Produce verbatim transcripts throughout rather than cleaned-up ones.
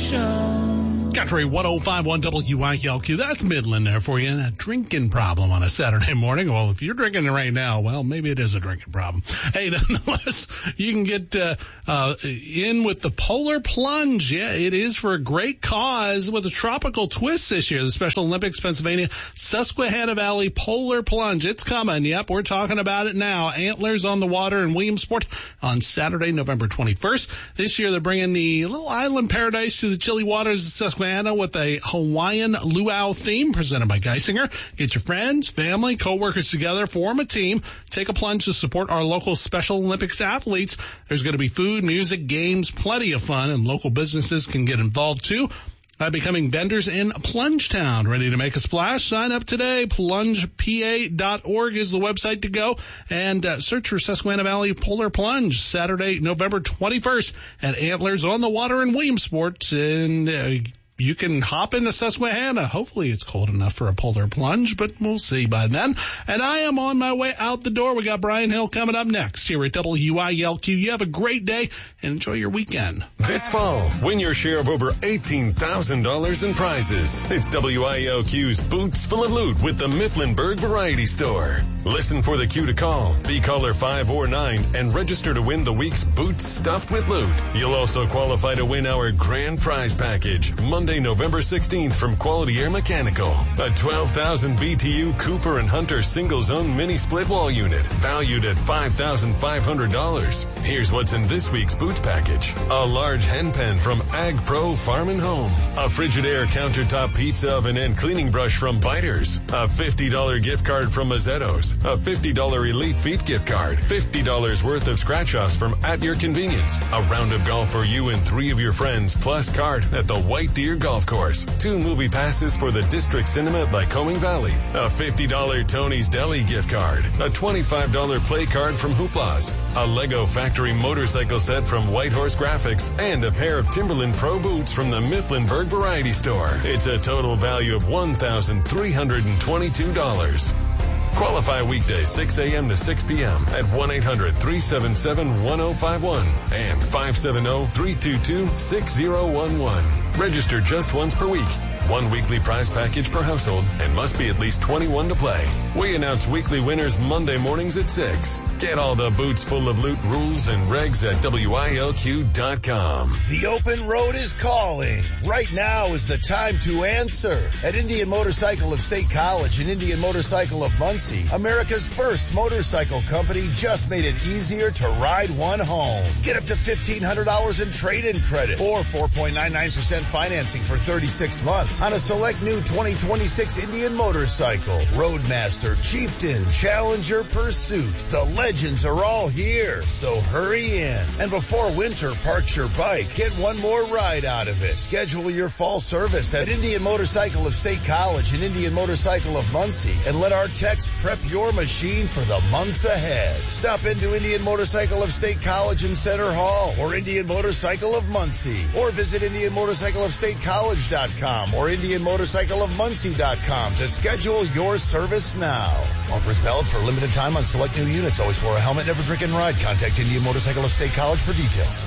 Show. Country one oh five point one W I L Q. That's Midland there for you. And a drinking problem on a Saturday morning. Well, if you're drinking it right now, well, maybe it is a drinking problem. Hey, nonetheless, you can get uh, uh in with the Polar Plunge. Yeah, it is for a great cause with a tropical twist this year. The Special Olympics Pennsylvania Susquehanna Valley Polar Plunge. It's coming. Yep, we're talking about it now. Antlers on the Water in Williamsport on Saturday, November twenty-first. This year, they're bringing the little island paradise to the chilly waters of Susquehanna with a Hawaiian luau theme presented by Geisinger. Get your friends, family, co-workers together, form a team, take a plunge to support our local Special Olympics athletes. There's going to be food, music, games, plenty of fun, and local businesses can get involved too by becoming vendors in Plunge Town. Ready to make a splash? Sign up today. plunge p a dot org is the website to go. And uh, search for Susquehanna Valley Polar Plunge, Saturday, November twenty-first at Antlers on the Water in Williamsport. And uh, you can hop into Susquehanna. Hopefully it's cold enough for a polar plunge, but we'll see by then. And I am on my way out the door. We got Brian Hill coming up next here at W I L Q. You have a great day and enjoy your weekend. This fall, win your share of over eighteen thousand dollars in prizes. It's W I L Q's Boots Full of Loot with the Mifflinburg Variety Store. Listen for the cue to call. Be caller five or nine and register to win the week's Boots Stuffed with Loot. You'll also qualify to win our grand prize package, Monday, November sixteenth from Quality Air Mechanical. A twelve thousand B T U Cooper and Hunter single-zone mini split wall unit, valued at five thousand five hundred dollars. Here's what's in this week's Boots package. A large hen pen from Ag Pro Farm and Home. A Frigidaire countertop pizza oven and cleaning brush from Biters. A fifty dollars gift card from Mazzetto's. A fifty dollars Elite Feet gift card. fifty dollars worth of scratch-offs from At Your Convenience. A round of golf for you and three of your friends, plus card at the White Deer Golf Course. Two movie passes for the District Cinema at Lycoming Valley. A fifty dollars Tony's Deli gift card. A twenty-five dollars play card from Hoopla's. A Lego Factory motorcycle set from Whitehorse Graphics. And a pair of Timberland Pro boots from the Mifflinburg Variety Store. It's a total value of one thousand three hundred twenty-two dollars. Qualify weekdays six a.m. to six p.m. at one eight hundred three seven seven one oh five one and five seven zero three two two six zero one one. Register just once per week. One weekly prize package per household and must be at least twenty-one to play. We announce weekly winners Monday mornings at six. Get all the Boots Full of Loot rules and regs at W I L Q dot com. The open road is calling. Right now is the time to answer. At Indian Motorcycle of State College and Indian Motorcycle of Muncie, America's first motorcycle company just made it easier to ride one home. Get up to fifteen hundred dollars in trade-in credit or four point nine nine percent financing for thirty-six months on a select new twenty twenty-six Indian motorcycle. Roadmaster, Chieftain, Challenger, Pursuit. The legends are all here, so hurry in. And before winter parks your bike, get one more ride out of it. Schedule your fall service at Indian Motorcycle of State College and Indian Motorcycle of Muncie and let our techs prep your machine for the months ahead. Stop into Indian Motorcycle of State College in Center Hall or Indian Motorcycle of Muncie or visit Indian Motorcycle of State College dot com or Indian Motorcycle of Muncie dot com to schedule your service now. Offers valid for a limited time on select new units. Always wear a helmet, never drink and ride. Contact Indian Motorcycle of State College for details.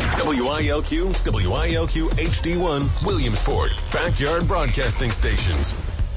W I L Q, W I L Q H D one, Williamsport, Backyard Broadcasting Stations.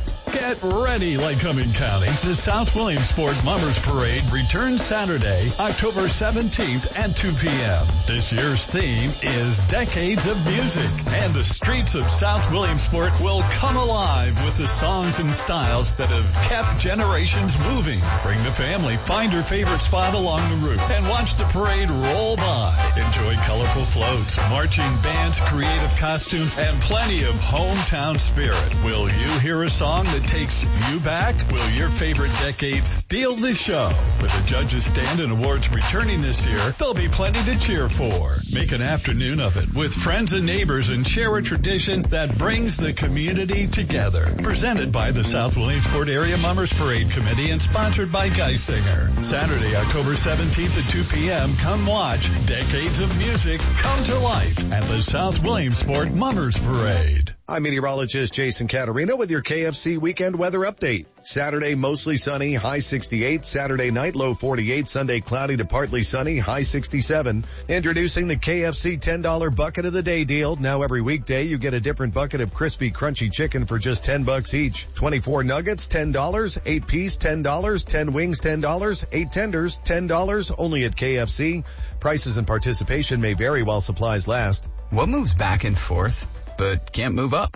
Get ready, Lycoming County. The South Williamsport Mummers Parade returns Saturday, October seventeenth at two p.m. This year's theme is Decades of Music, and the streets of South Williamsport will come alive with the songs and styles that have kept generations moving. Bring the family, find your favorite spot along the route, and watch the parade roll by. Enjoy colorful floats, marching bands, creative costumes, and plenty of hometown spirit. Will you hear a song that takes you back? Will your favorite decade steal the show? With the judges' stand and awards returning this year, there'll be plenty to cheer for. Make an afternoon of it with friends and neighbors and share a tradition that brings the community together. Presented by the South Williamsport Area Mummers Parade Committee and sponsored by Geisinger. Saturday, October seventeenth at two p.m. Come watch Decades of Music come to life at the South Williamsport Mummers Parade. I'm meteorologist Jason Caterino with your K F C weekend weather update. Saturday, mostly sunny, high sixty-eight. Saturday night, low forty-eight. Sunday, cloudy to partly sunny, high sixty-seven. Introducing the K F C ten dollar bucket of the day deal. Now every weekday, you get a different bucket of crispy, crunchy chicken for just ten bucks each. twenty-four nuggets, ten dollars. eight piece, ten dollars. ten wings, ten dollars. eight tenders, ten dollars. Only at K F C. Prices and participation may vary while supplies last. What moves back and forth, but can't move up?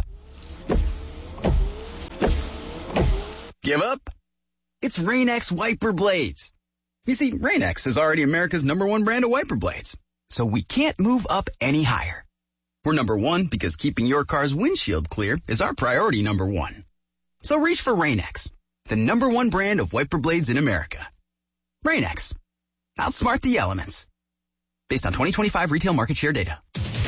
Give up? It's Rain-X wiper blades. You see, Rain-X is already America's number one brand of wiper blades, so we can't move up any higher. We're number one because keeping your car's windshield clear is our priority number one. So reach for Rain-X, the number one brand of wiper blades in America. Rain-X. Outsmart the elements. Based on twenty twenty-five retail market share data.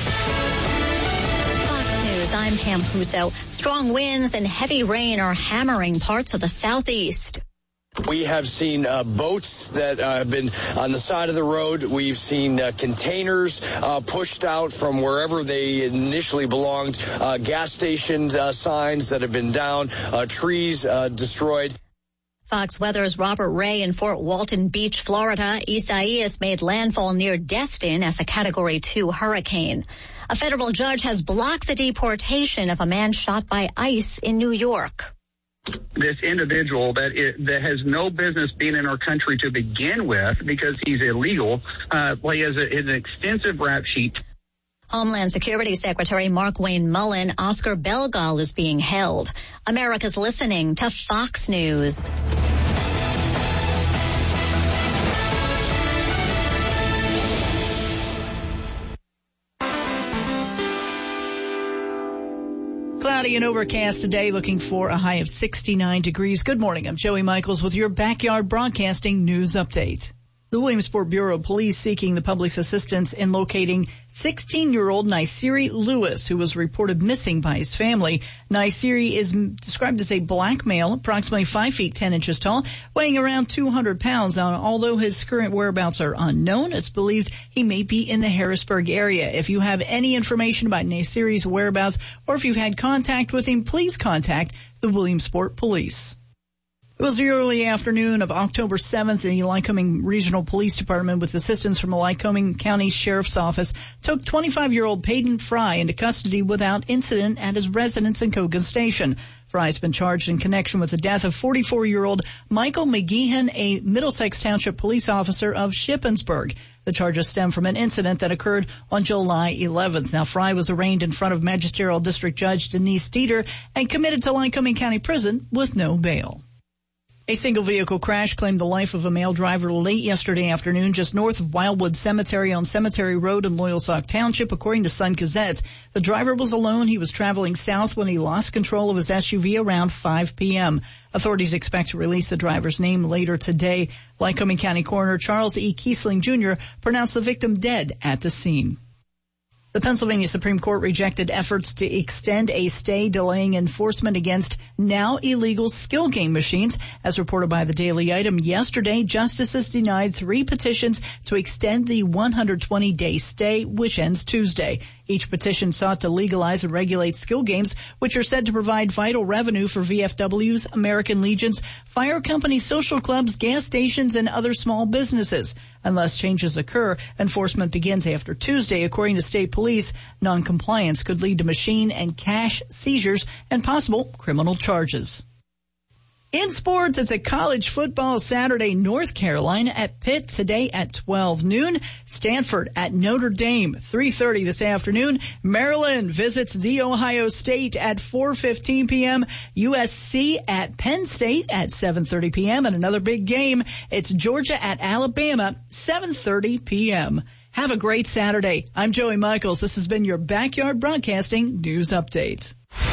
I'm Pam Puso. Strong winds and heavy rain are hammering parts of the southeast. We have seen uh, boats that uh, have been on the side of the road. We've seen uh, containers uh, pushed out from wherever they initially belonged, uh, gas station uh, signs that have been down, uh, trees uh, destroyed. Fox Weather's Robert Ray in Fort Walton Beach, Florida. Isaias made landfall near Destin as a Category two hurricane. A federal judge has blocked the deportation of a man shot by ICE in New York. This individual that it, that has no business being in our country to begin with because he's illegal, uh, well, he has a, an extensive rap sheet. Homeland Security Secretary Mark Wayne Mullen, Oscar Belgal is being held. America's listening to Fox News. Cloudy and overcast today, looking for a high of sixty-nine degrees. Good morning. I'm Joey Michaels with your Backyard Broadcasting News Update. The Williamsport Bureau of Police seeking the public's assistance in locating sixteen-year-old Naisiri Lewis, who was reported missing by his family. Naisiri is described as a black male, approximately five feet ten inches tall, weighing around two hundred pounds. Now, although his current whereabouts are unknown, it's believed he may be in the Harrisburg area. If you have any information about Naisiri's whereabouts or if you've had contact with him, please contact the Williamsport Police. It was the early afternoon of October seventh, and the Lycoming Regional Police Department, with assistance from the Lycoming County Sheriff's Office, took twenty-five-year-old Peyton Fry into custody without incident at his residence in Cogan Station. Fry has been charged in connection with the death of forty-four-year-old Michael McGeehan, a Middlesex Township police officer of Shippensburg. The charges stem from an incident that occurred on July eleventh. Now, Fry was arraigned in front of Magisterial District Judge Denise Dieter and committed to Lycoming County Prison with no bail. A single vehicle crash claimed the life of a male driver late yesterday afternoon just north of Wildwood Cemetery on Cemetery Road in Loyalsock Township, according to Sun Gazette. The driver was alone. He was traveling south when he lost control of his S U V around five p.m. Authorities expect to release the driver's name later today. Lycoming County Coroner Charles E. Kiesling Junior pronounced the victim dead at the scene. The Pennsylvania Supreme Court rejected efforts to extend a stay delaying enforcement against now illegal skill game machines. As reported by the Daily Item yesterday, justices denied three petitions to extend the one hundred twenty day stay, which ends Tuesday. Each petition sought to legalize and regulate skill games, which are said to provide vital revenue for V F Ws, American Legions, fire companies, social clubs, gas stations, and other small businesses. Unless changes occur, enforcement begins after Tuesday. According to state police, noncompliance could lead to machine and cash seizures and possible criminal charges. In sports, it's a college football Saturday. North Carolina at Pitt today at twelve noon. Stanford at Notre Dame, three thirty this afternoon. Maryland visits The Ohio State at four fifteen p.m. U S C at Penn State at seven thirty p.m. And another big game, it's Georgia at Alabama, seven thirty p.m. Have a great Saturday. I'm Joey Michaels. This has been your Backyard Broadcasting News Update.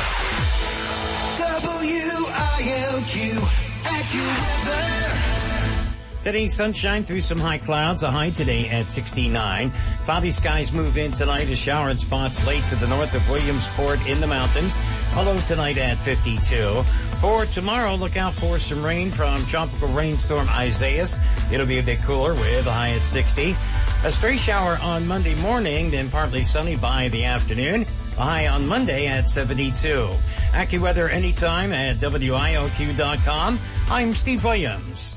Today, sunshine through some high clouds, a high today at sixty-nine. Cloudy skies move in tonight, a shower in spots late to the north of Williamsport in the mountains. A low tonight at fifty-two. For tomorrow, look out for some rain from tropical rainstorm Isaias. It'll be a bit cooler with a high at sixty. A stray shower on Monday morning, then partly sunny by the afternoon. A high on Monday at seventy-two. AccuWeather anytime at W I O Q dot com. I'm Steve Williams.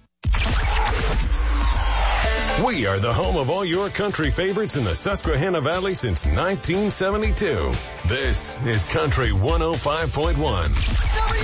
We are the home of all your country favorites in the Susquehanna Valley since nineteen seventy-two. This is Country one oh five point one.